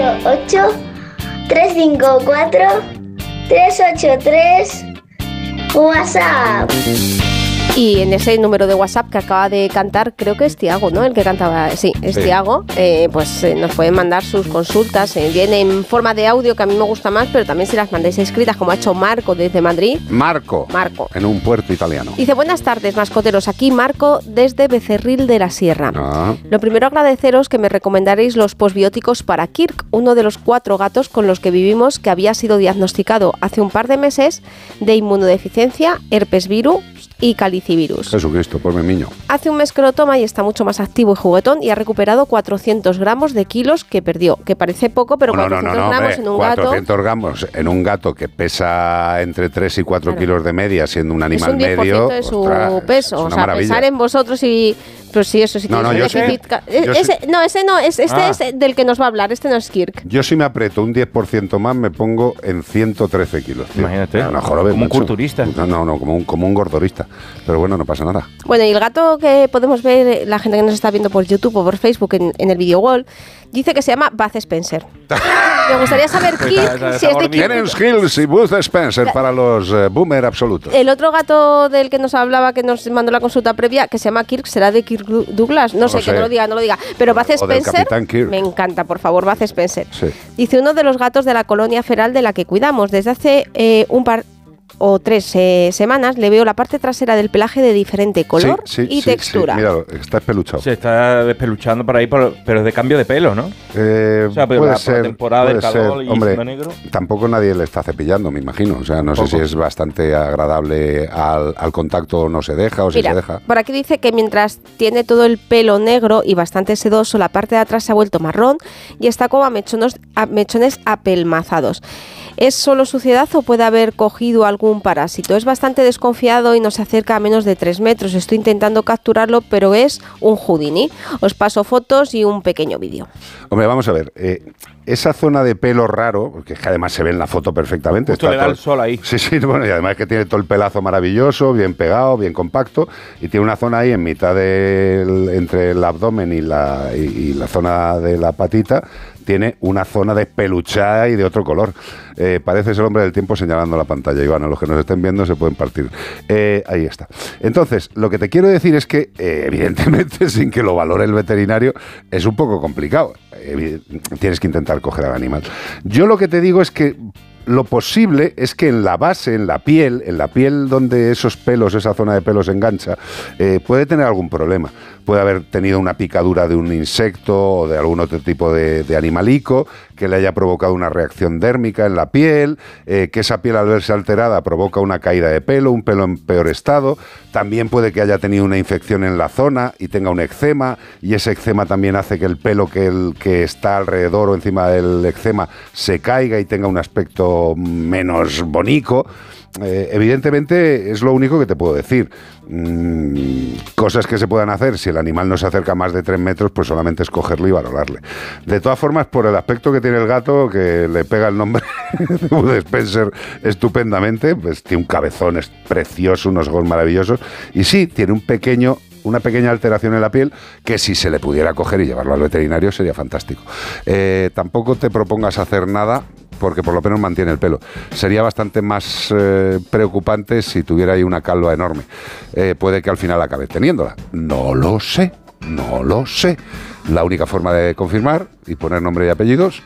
688-354-383 WhatsApp. Y en ese número de WhatsApp que acaba de cantar, creo que es Tiago, ¿no? El que cantaba, sí, es Tiago. Nos pueden mandar sus consultas. Viene en forma de audio, que a mí me gusta más, pero también si las mandáis escritas, como ha hecho Marco desde Madrid. Marco. En un puerto italiano. Dice, buenas tardes, mascoteros. Aquí Marco desde Becerril de la Sierra. Lo primero, agradeceros que me recomendaréis los posbióticos para Kirk, uno de los 4 gatos con los que vivimos, que había sido diagnosticado hace un par de meses de inmunodeficiencia, herpes virus y calicivirus. Jesucristo, por mi niño. Hace un mes que lo toma y está mucho más activo y juguetón y ha recuperado 400 gramos de kilos que perdió, que parece poco, pero 400 gramos en un 400 gramos en un gato que pesa entre 3 y 4 kilos de media, siendo un animal medio. Es un 10% de su peso. O sea, maravilla. Pensar en vosotros y... Pues sí, eso sí. Es del que nos va a hablar. Este no es Kirk. Yo si me aprieto un 10% más me pongo en 113 kilos. Tío. Imagínate. Como un culturista. No, como un gordorista. Pero bueno, no pasa nada. Bueno, y el gato que podemos ver, la gente que nos está viendo por YouTube o por Facebook en el video wall, dice que se llama Bud Spencer. Me gustaría saber Kirk, si es de Kirk. Tienen Skills y Bud Spencer para los boomer absolutos. El otro gato del que nos hablaba, que nos mandó la consulta previa, que se llama Kirk, será de Kirk Douglas. No sé, que no lo diga. Pero Bud Spencer, me encanta, por favor, Bud Spencer. Sí. Dice, uno de los gatos de la colonia feral de la que cuidamos. Desde hace un par o 3 semanas le veo la parte trasera del pelaje de diferente color y textura. Sí, míralo, está espeluchado. Se está despeluchando por ahí, pero es de cambio de pelo, ¿no? Puede ser, la temporada del calor y hombre, negro. Tampoco nadie le está cepillando, me imagino. O sea, no sé si es bastante agradable al contacto o no se deja, o si se deja. Por aquí dice que mientras tiene todo el pelo negro y bastante sedoso, la parte de atrás se ha vuelto marrón y está como a mechones apelmazados. ¿Es solo suciedad o puede haber cogido algún parásito? Es bastante desconfiado y no se acerca a menos de 3 metros. Estoy intentando capturarlo, pero es un Houdini. Os paso fotos y un pequeño vídeo. Hombre, vamos a ver. Esa zona de pelo raro, porque es que además se ve en la foto perfectamente. Justo le da el sol ahí. Sí, bueno, y además que tiene todo el pelazo maravilloso, bien pegado, bien compacto, y tiene una zona ahí en mitad entre el abdomen y la zona de la patita, tiene una zona despeluchada y de otro color. Parece ser el hombre del tiempo señalando la pantalla, Iván. A los que nos estén viendo se pueden partir. Ahí está. Entonces, lo que te quiero decir es que, evidentemente, sin que lo valore el veterinario, es un poco complicado. Tienes que intentar coger al animal. Yo lo que te digo es que lo posible es que en la base, en la piel donde esos pelos, esa zona de pelos engancha, puede tener algún problema. Puede haber tenido una picadura de un insecto o de algún otro tipo de animalico que le haya provocado una reacción dérmica en la piel, que esa piel al verse alterada provoca una caída de pelo, un pelo en peor estado. También puede que haya tenido una infección en la zona y tenga un eczema, y ese eczema también hace que el pelo que está alrededor o encima del eczema se caiga y tenga un aspecto menos bonito. Evidentemente es lo único que te puedo decir. Cosas que se puedan hacer si el animal no se acerca más de 3 metros, pues solamente es cogerlo y valorarle. De todas formas, por el aspecto que tiene el gato, que le pega el nombre de Bud Spencer estupendamente, pues tiene un cabezón, es precioso, unos ojos maravillosos, y sí, tiene una pequeña alteración en la piel que si se le pudiera coger y llevarlo al veterinario sería fantástico. Tampoco te propongas hacer nada, porque por lo menos mantiene el pelo. Sería bastante más preocupante si tuviera ahí una calva enorme. Puede que al final acabe teniéndola. No lo sé. La única forma de confirmar y poner nombre y apellidos